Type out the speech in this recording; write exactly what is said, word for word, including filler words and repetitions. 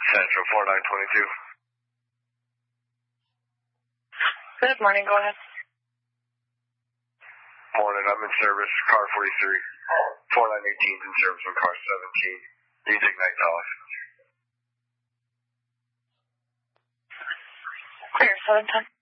Central four nine two two. Good morning, go ahead. Morning, I'm in service, car forty-three. four nine one eight is in service with car seventeen. Please ignite off. Clear, seven ten.